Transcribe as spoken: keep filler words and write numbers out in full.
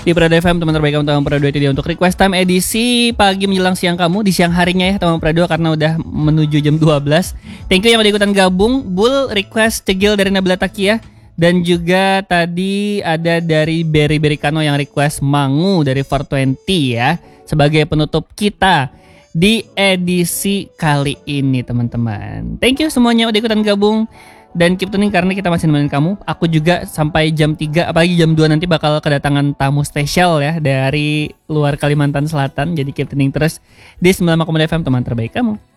Di Prado F M, teman terbaik kamu, teman Prado itu dia untuk request time edisi pagi menjelang siang kamu di siang harinya ya teman Prado karena udah menuju jam dua belas. Thank you yang udah ikutan gabung. Bul request Cegil dari Nabila Takia dan juga tadi ada dari Berry Berikano yang request Mangu dari four twenty ya sebagai penutup kita di edisi kali ini teman-teman. Thank you semuanya udah ikutan gabung. Dan keep tuning karena kita masih nemenin kamu. Aku juga sampai jam tiga, apalagi jam dua nanti bakal kedatangan tamu spesial ya dari luar Kalimantan Selatan. Jadi keep tuning terus di sembilan koma lima F M, teman terbaik kamu.